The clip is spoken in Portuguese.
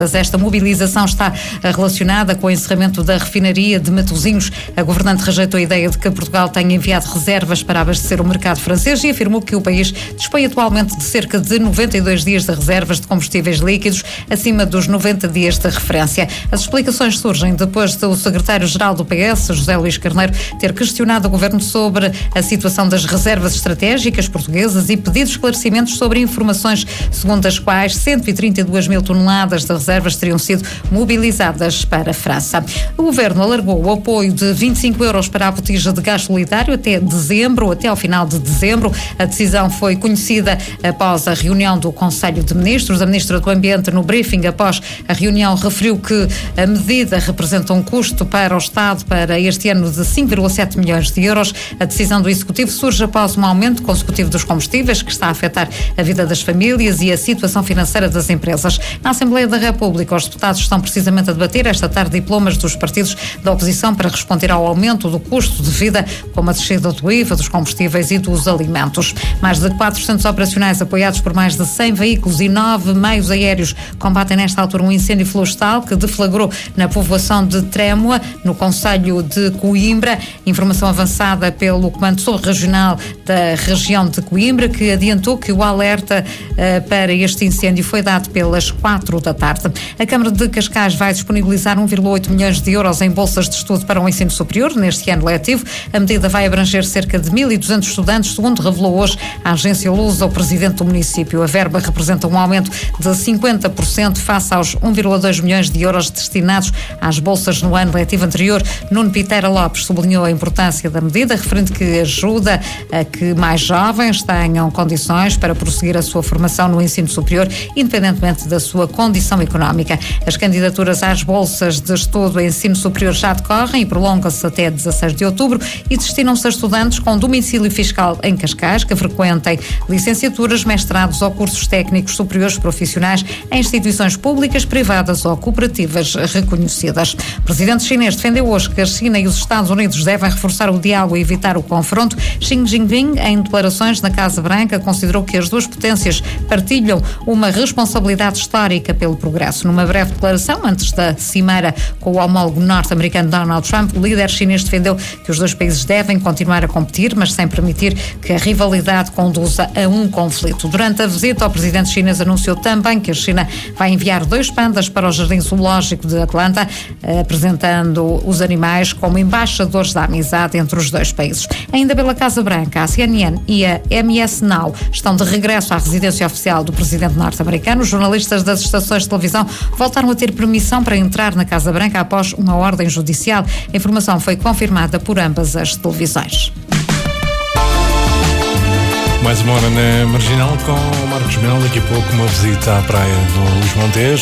Esta mobilização está relacionada com o encerramento da refinaria de Matosinhos. A governante rejeitou a ideia de que Portugal tenha enviado reservas para abastecer o mercado francês e afirmou que o país dispõe atualmente de cerca de 92 dias de reservas de combustíveis líquidos, acima dos 90 dias de referência. As explicações surgem depois do secretário-geral do PS, José Luís Carneiro, ter questionado o governo sobre a situação das reservas estratégicas portuguesas e pedido esclarecimentos sobre informações segundo as quais 132 mil toneladas de reservas teriam sido mobilizadas para a França. O governo alargou o apoio de 25 euros para a botija de gás solidário até ao final de dezembro. A decisão foi conhecida após a reunião do Conselho de Ministros. A Ministra do Ambiente, no briefing após a reunião, referiu que a medida representa um custo para o Estado para este ano de 5,7 milhões de euros. A decisão do Executivo surge após um aumento consecutivo dos combustíveis que está a afetar a vida das famílias e a situação financeira das empresas. Na Assembleia da República, os deputados estão precisamente a debater esta tarde diplomas dos partidos da oposição para responder ao aumento do custo de vida, como a descida do IVA, dos combustíveis e dos alimentos. Mais de 400 operacionais apoiados por mais de 100 veículos e 9 meios aéreos combatem nesta altura um incêndio florestal que deflagrou na povoação de Trémoa, no concelho de Coimbra. Informação avançada pelo Comando Sul Regional da região de Coimbra, que adiantou que o alerta para este incêndio foi dado pelas 4 da tarde. A Câmara de Cascais vai disponibilizar 1,8 milhões de euros em bolsas de estudo para o ensino superior neste ano letivo. A medida vai abranger cerca de 1.200 estudantes, segundo revelou hoje a agência Lusa, o presidente do município. A verba representa um aumento de 50% face aos 1,2 milhões de euros destinados às bolsas no ano letivo anterior. Nuno Piteira Lopes sublinhou a importância da medida, referindo que ajuda a que mais jovens tenham condições para prosseguir a sua formação no ensino superior, independentemente da sua condição económica. As candidaturas às bolsas de estudo em ensino superior já decorrem e prolongam-se até 16 de outubro e destinam-se a estudantes com domicílio fiscal em Cascais que frequentem licenciaturas, mestrados ou cursos técnicos superiores profissionais em instituições públicas, privadas ou cooperativas reconhecidas. O presidente chinês defendeu hoje que a China e os Estados Unidos devem reforçar o diálogo e evitar o confronto. Xi Jinping, em declarações na Casa Branca, considerou que as duas potências partilham uma responsabilidade histórica pelo progresso. Numa breve declaração, antes da cimeira com o homólogo norte-americano Donald Trump, o líder chinês defendeu que os dois países devem continuar a competir, mas sem permitir que a rivalidade conduza a um conflito. Durante a visita, o presidente chinês anunciou também que a China vai enviar 2 pandas para o Jardim Zoológico de Atlanta, apresentando os animais como embaixadores da amizade entre os dois países. Ainda pela Casa Branca, a CNN e a MS Now estão de regresso à residência oficial do presidente norte-americano. Os jornalistas das estações de televisão voltaram a ter permissão para entrar na Casa Branca após uma ordem judicial. A informação foi confirmada por ambas as televisões. Mais uma hora na Marginal com o Marcos Melo. Daqui a pouco uma visita à praia dos Montes.